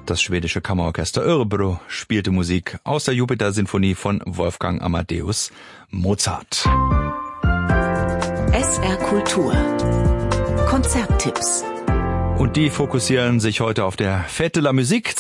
Das schwedische Kammerorchester Örebro spielte Musik aus der Jupiter-Sinfonie von Wolfgang Amadeus Mozart. SR Kultur. Konzerttipps. Und die fokussieren sich heute auf der Fête de la Musique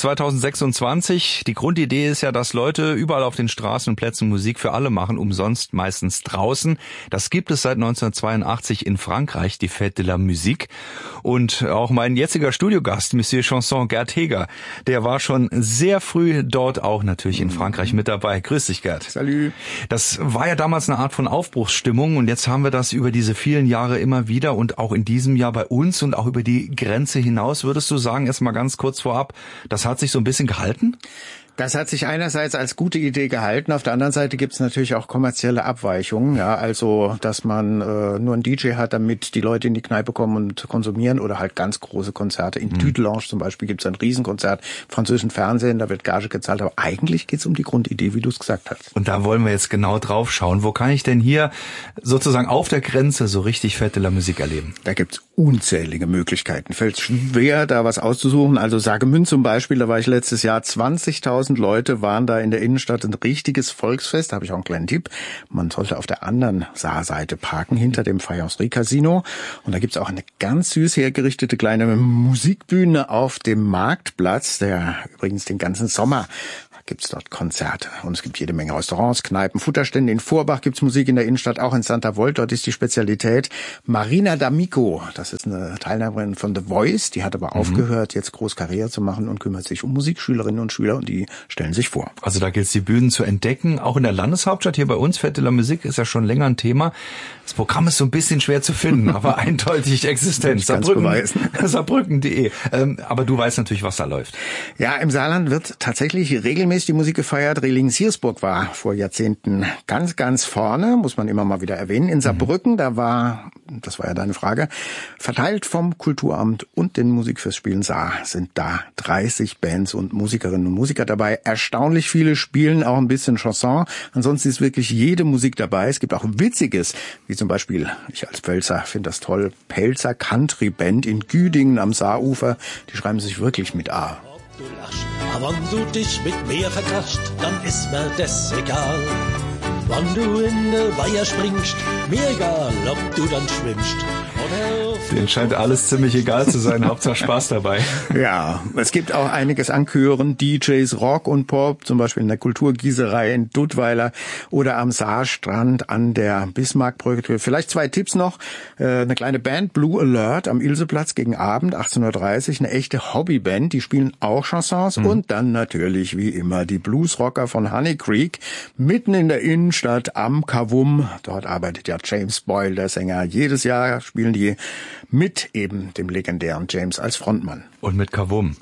2026. Die Grundidee ist ja, dass Leute überall auf den Straßen und Plätzen Musik für alle machen, umsonst, meistens draußen. Das gibt es seit 1982 in Frankreich, die Fête de la Musique. Und auch mein jetziger Studiogast, Monsieur Chanson, Gerd Heger, der war schon sehr früh dort auch natürlich in Frankreich mit dabei. Grüß dich, Gerd. Salut. Das war ja damals eine Art von Aufbruchsstimmung und jetzt haben wir das über diese vielen Jahre immer wieder und auch in diesem Jahr bei uns und auch über die Grenze hinaus, würdest du sagen, erst mal ganz kurz vorab, das hat sich so ein bisschen gehalten? Das hat sich einerseits als gute Idee gehalten, auf der anderen Seite gibt es natürlich auch kommerzielle Abweichungen, ja, also dass man nur einen DJ hat, damit die Leute in die Kneipe kommen und konsumieren oder halt ganz große Konzerte. In Dudelange zum Beispiel gibt es ein Riesenkonzert, französischen Fernsehen, da wird Gage gezahlt, aber eigentlich geht es um die Grundidee, wie du es gesagt hast. Und da wollen wir jetzt genau drauf schauen. Wo kann ich denn hier sozusagen auf der Grenze so richtig Fête de la Musique erleben? Da gibt's unzählige Möglichkeiten. Fällt schwer, da was auszusuchen. Also Saargemünd zum Beispiel, da war ich letztes Jahr 20.000 Leute waren da in der Innenstadt, ein richtiges Volksfest. Da habe ich auch einen kleinen Tipp. Man sollte auf der anderen Saarseite parken, hinter dem Fayence Casino. Und da gibt's auch eine ganz süß hergerichtete kleine Musikbühne auf dem Marktplatz, der übrigens den ganzen Sommer gibt's dort Konzerte. Und es gibt jede Menge Restaurants, Kneipen, Futterstände. In Vorbach gibt's Musik in der Innenstadt, auch in Santa Volt. Dort ist die Spezialität Marina D'Amico. Das ist eine Teilnehmerin von The Voice. Die hat aber aufgehört, jetzt groß Karriere zu machen und kümmert sich um Musikschülerinnen und Schüler. Und die stellen sich vor. Also da gilt es, die Bühnen zu entdecken. Auch in der Landeshauptstadt hier bei uns, Fête de la Musique, ist ja schon länger ein Thema. Das Programm ist so ein bisschen schwer zu finden, aber eindeutig existent. Saarbrücken.de. Aber du weißt natürlich, was da läuft. Ja, im Saarland wird tatsächlich regelmäßig die Musik gefeiert. Rehlingen-Siersburg war vor Jahrzehnten ganz, ganz vorne, muss man immer mal wieder erwähnen. In Saarbrücken, das war ja deine Frage, verteilt vom Kulturamt und den Musikfestspielen Saar sind da 30 Bands und Musikerinnen und Musiker dabei. Erstaunlich viele spielen auch ein bisschen Chanson. Ansonsten ist wirklich jede Musik dabei. Es gibt auch Witziges, wie zum Beispiel, ich als Pfälzer finde das toll, Pelzer Country Band in Güdingen am Saarufer. Die schreiben sich wirklich mit A. Du lachst, aber wenn du dich mit mir verquatscht, dann ist mir das egal. Wenn du in der Weiher springst, mir egal, ob du dann schwimmst oder... Denen scheint alles ziemlich egal zu sein, Hauptsache Spaß dabei. Ja, es gibt auch einiges an Chören, DJs, Rock und Pop, zum Beispiel in der Kulturgießerei in Duttweiler oder am Saarstrand an der Bismarckbrücke. Vielleicht 2 Tipps noch. Eine kleine Band, Blue Alert, am Ilseplatz gegen Abend, 18.30 Uhr. Eine echte Hobbyband, die spielen auch Chansons. Und dann natürlich, wie immer, die Bluesrocker von Honey Creek, mitten in der Innenstadt am Kavum. Dort arbeitet ja James Boyle, der Sänger. Jedes Jahr spielen die mit eben dem legendären James als Frontmann. Und mit Kavum.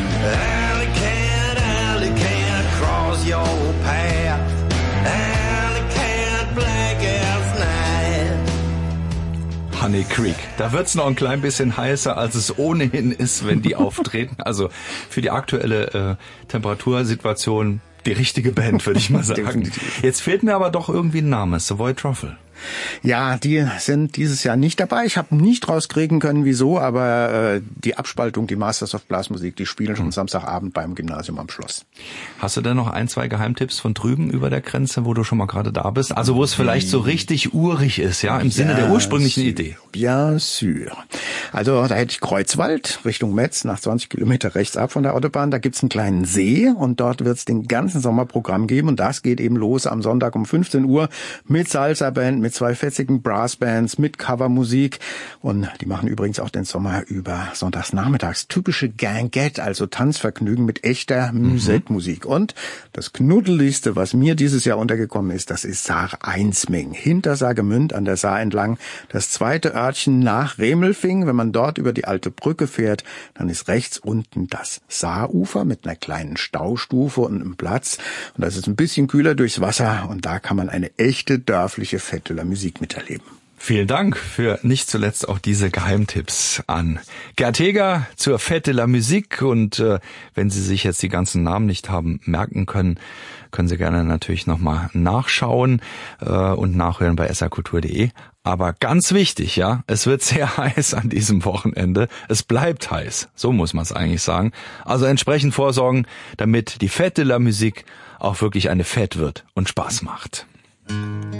Alley cat, cross your path. Alley cat, black as night. Honey Creek. Da wird's noch ein klein bisschen heißer, als es ohnehin ist, wenn die auftreten. Also für die aktuelle Temperatursituation die richtige Band, würde ich mal sagen. Definitiv. Jetzt fehlt mir aber doch irgendwie ein Name, Savoy Truffle. Ja, die sind dieses Jahr nicht dabei. Ich habe nicht rauskriegen können, wieso, aber die Abspaltung, die Masters of Blasmusik, die spielen schon Samstagabend beim Gymnasium am Schloss. Hast du denn noch 1, 2 Geheimtipps von drüben über der Grenze, wo du schon mal gerade da bist? Also wo es vielleicht so richtig urig ist, ja, im Sinne der ursprünglichen Idee. Bien sûr. Also da hätte ich Kreuzwald, Richtung Metz, nach 20 Kilometer rechts ab von der Autobahn. Da gibt's einen kleinen See und dort wird's den ganzen Sommer Programm geben. Und das geht eben los am Sonntag um 15 Uhr mit Salsa-Band, mit 2 fetzigen Brassbands, mit Covermusik. Und die machen übrigens auch den Sommer über sonntags nachmittags typische Gangette, also Tanzvergnügen mit echter Musette-Musik. Und das Knuddeligste, was mir dieses Jahr untergekommen ist, das ist Saar-Einsming. Hinter Saargemünd an der Saar entlang. Das zweite Örtchen nach Remelfing. Wenn man dort über die alte Brücke fährt, dann ist rechts unten das Saarufer mit einer kleinen Staustufe und einem Platz. Und das ist ein bisschen kühler durchs Wasser. Und da kann man eine echte dörfliche Fête de la Musique miterleben. Vielen Dank für nicht zuletzt auch diese Geheimtipps an Gerd Heger zur Fête de la Musique. Und wenn Sie sich jetzt die ganzen Namen nicht haben merken können, können Sie gerne natürlich nochmal nachschauen und nachhören bei srkultur.de. Aber ganz wichtig, ja, es wird sehr heiß an diesem Wochenende. Es bleibt heiß, so muss man es eigentlich sagen. Also entsprechend vorsorgen, damit die Fête de la Musique auch wirklich eine Fête wird und Spaß macht.